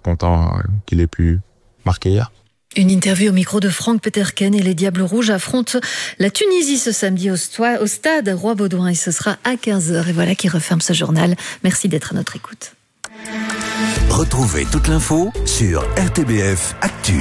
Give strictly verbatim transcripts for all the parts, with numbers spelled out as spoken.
content qu'il ait pu marquer hier. Une interview au micro de Franck Peterken et les Diables Rouges affrontent la Tunisie ce samedi au, sto- au stade Roi-Baudouin et ce sera à quinze heures. Et voilà qui referme ce journal. Merci d'être à notre écoute. Retrouvez toute l'info sur R T B F Actu.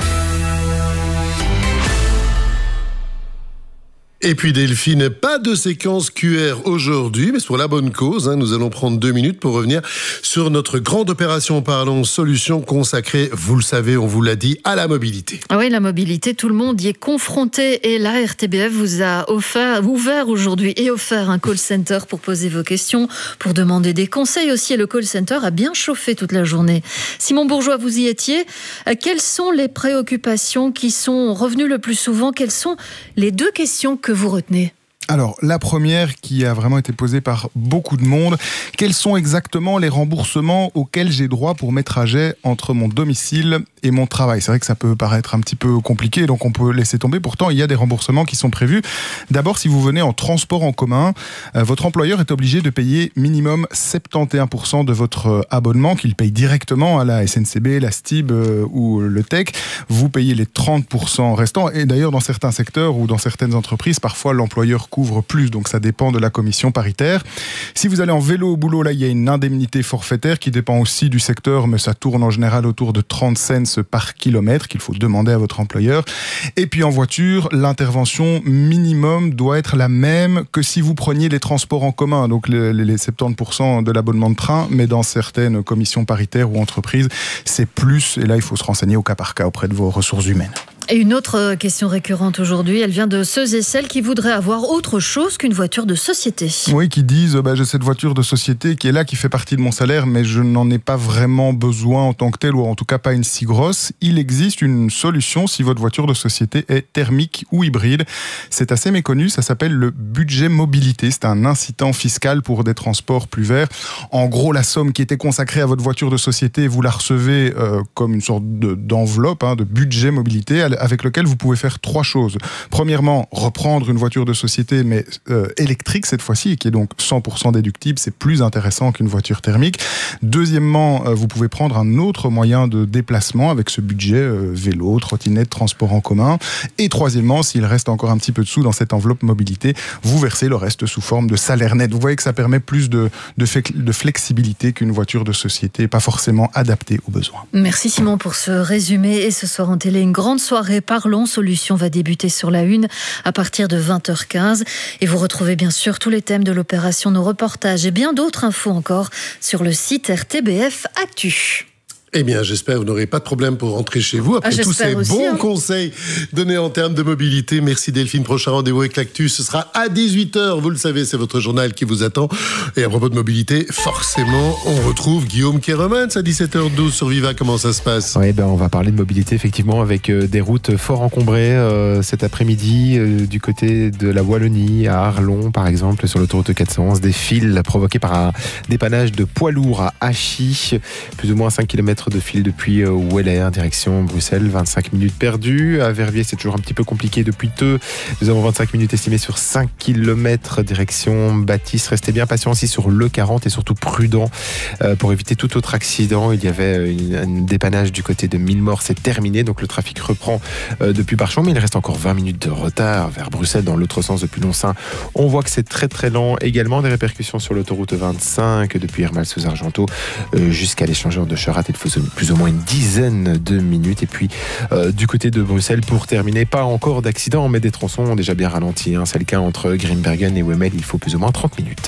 Et puis Delphine, pas de séquence Q R aujourd'hui, mais c'est pour la bonne cause. Hein, nous allons prendre deux minutes pour revenir sur notre grande opération Parlons Solutions consacrée, vous le savez, on vous l'a dit, à la mobilité. Ah oui, la mobilité, tout le monde y est confronté. Et là, R T B F vous a offert, ouvert aujourd'hui et offert un call center pour poser vos questions, pour demander des conseils aussi. Et le call center a bien chauffé toute la journée. Simon Bourgeois, vous y étiez. Quelles sont les préoccupations qui sont revenues le plus souvent? Quelles sont les deux questions que vous retenez? Alors, la première qui a vraiment été posée par beaucoup de monde, quels sont exactement les remboursements auxquels j'ai droit pour mes trajets entre mon domicile et mon travail? C'est vrai que ça peut paraître un petit peu compliqué, donc on peut laisser tomber. Pourtant, il y a des remboursements qui sont prévus. D'abord, si vous venez en transport en commun, euh, votre employeur est obligé de payer minimum soixante et onze pour cent de votre abonnement qu'il paye directement à la S N C B, la S T I B euh, ou le T E C. Vous payez les trente pour cent restants. Et d'ailleurs, dans certains secteurs ou dans certaines entreprises, parfois l'employeur couvre plus, donc ça dépend de la commission paritaire. Si vous allez en vélo au boulot, là, il y a une indemnité forfaitaire qui dépend aussi du secteur, mais ça tourne en général autour de trente cents par kilomètre qu'il faut demander à votre employeur. Et puis en voiture, l'intervention minimum doit être la même que si vous preniez les transports en commun, donc les, les soixante-dix pour cent de l'abonnement de train, mais dans certaines commissions paritaires ou entreprises, c'est plus, et là il faut se renseigner au cas par cas auprès de vos ressources humaines. Et une autre question récurrente aujourd'hui, elle vient de ceux et celles qui voudraient avoir autre chose qu'une voiture de société. Oui, qui disent bah, j'ai cette voiture de société qui est là, qui fait partie de mon salaire, mais je n'en ai pas vraiment besoin en tant que telle, ou en tout cas pas une si grosse. Il existe une solution si votre voiture de société est thermique ou hybride. C'est assez méconnu, ça s'appelle le budget mobilité. C'est un incitant fiscal pour des transports plus verts. En gros, la somme qui était consacrée à votre voiture de société, vous la recevez euh, comme une sorte de, d'enveloppe, hein, de budget mobilité, avec lequel vous pouvez faire trois choses. Premièrement, reprendre une voiture de société, mais euh, électrique cette fois-ci, qui est donc cent pour cent déductible. C'est plus intéressant qu'une voiture thermique. Deuxièmement, euh, vous pouvez prendre un autre moyen de déplacement avec ce budget, euh, vélo, trottinette, transport en commun. Et troisièmement, s'il reste encore un petit peu de sous dans cette enveloppe mobilité, vous versez le reste sous forme de salaire net. Vous voyez que ça permet plus de, de, de flexibilité qu'une voiture de société, pas forcément adaptée aux besoins. Merci Simon pour ce résumé. Et ce soir en télé, une grande soirée Parlons Solutions va débuter sur la une à partir de vingt heures quinze. Et vous retrouvez bien sûr tous les thèmes de l'opération, nos reportages et bien d'autres infos encore sur le site R T B F Actu. Eh bien, j'espère que vous n'aurez pas de problème pour rentrer chez vous après ah, tous ces aussi, bons hein. conseils donnés en termes de mobilité. Merci Delphine. Prochain rendez-vous avec l'actu, ce sera à dix-huit heures. Vous le savez, c'est votre journal qui vous attend. Et à propos de mobilité, forcément, on retrouve Guillaume Keremans à dix-sept heures douze sur Viva. Comment ça se passe? Oui, ben on va parler de mobilité effectivement avec euh, des routes fort encombrées euh, cet après-midi euh, du côté de la Wallonie à Arlon par exemple sur l'autoroute quatre cent onze. Des fils provoqués par un dépannage de poids lourds à Achy, plus ou moins cinq kilomètres de fil depuis Weller, direction Bruxelles, vingt-cinq minutes perdues. À Verviers, c'est toujours un petit peu compliqué depuis Teux. Nous avons vingt-cinq minutes estimées sur cinq kilomètres, direction Baptiste. Restez bien patient aussi sur l'E quarante et surtout prudent euh, pour éviter tout autre accident. Il y avait une, un dépannage du côté de Millemort, c'est terminé, donc le trafic reprend euh, depuis Parchon, mais il reste encore vingt minutes de retard vers Bruxelles dans l'autre sens depuis Loncin. On voit que c'est très très lent. Également des répercussions sur l'autoroute vingt-cinq depuis Hermal-sous-Argenteau euh, jusqu'à l'échangeur de Cherat. Il faut plus ou moins une dizaine de minutes. Et puis euh, du côté de Bruxelles, pour terminer, pas encore d'accident, mais des tronçons ont déjà bien ralenti. Hein. C'est le cas entre Grimbergen et Wemmel. Il faut plus ou moins trente minutes.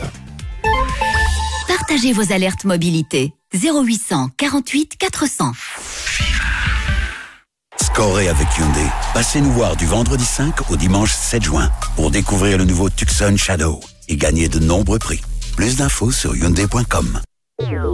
Partagez vos alertes mobilité. zéro huit cent quarante-huit quatre cents. Scorez avec Hyundai. Passez nous voir du vendredi cinq au dimanche sept juin pour découvrir le nouveau Tucson Shadow et gagner de nombreux prix. Plus d'infos sur hyundai point com.